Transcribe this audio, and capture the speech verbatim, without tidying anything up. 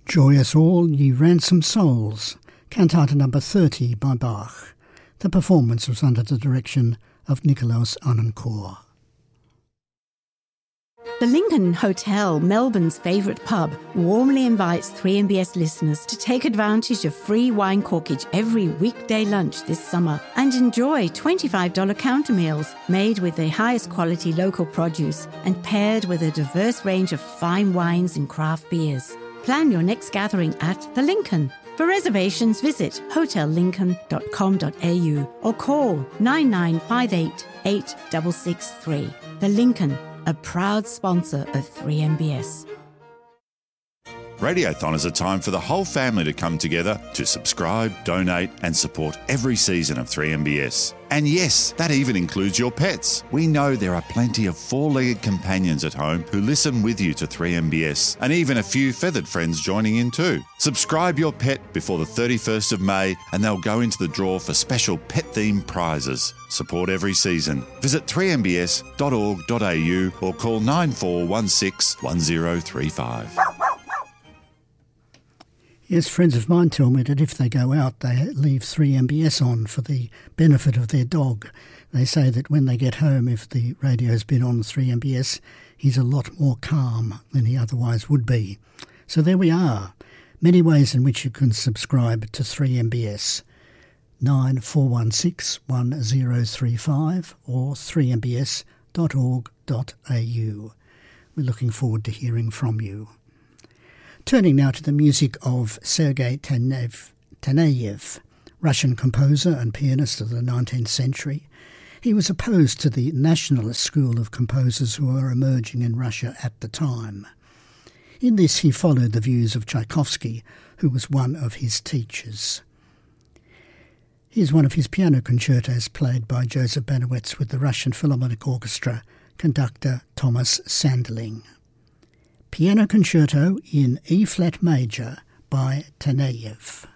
Joy us all, ye ransomed souls, cantata number thirty by Bach. The performance was under the direction of Nikolaus Annenkoor. The Lincoln Hotel, Melbourne's favourite pub, warmly invites three M B S listeners to take advantage of free wine corkage every weekday lunch this summer and enjoy twenty-five dollars counter meals made with the highest quality local produce and paired with a diverse range of fine wines and craft beers. Plan your next gathering at The Lincoln. For reservations, visit hotel lincoln dot com dot a u or call nine nine five eight, eight six six three. The Lincoln, a proud sponsor of three M B S. Radiothon is a time for the whole family to come together to subscribe, donate and support every season of three M B S. And yes, that even includes your pets. We know there are plenty of four-legged companions at home who listen with you to three M B S, and even a few feathered friends joining in too. Subscribe your pet before the thirty-first of May and they'll go into the draw for special pet-themed prizes. Support every season. Visit three m b s dot org dot a u or call nine four one six, one zero three five. Yes, friends of mine tell me that if they go out, they leave three M B S on for the benefit of their dog. They say that when they get home, if the radio's been on three M B S, he's a lot more calm than he otherwise would be. So there we are. Many ways in which you can subscribe to three M B S. nine four one six, one zero three five or three m b s dot org dot a u. We're looking forward to hearing from you. Turning now to the music of Sergei Taneyev, Russian composer and pianist of the nineteenth century. He was opposed to the nationalist school of composers who were emerging in Russia at the time. In this he followed the views of Tchaikovsky, who was one of his teachers. Here's one of his piano concertos played by Joseph Banowetz with the Russian Philharmonic Orchestra, conductor Thomas Sandling. Piano Concerto in E-flat major by Taneyev.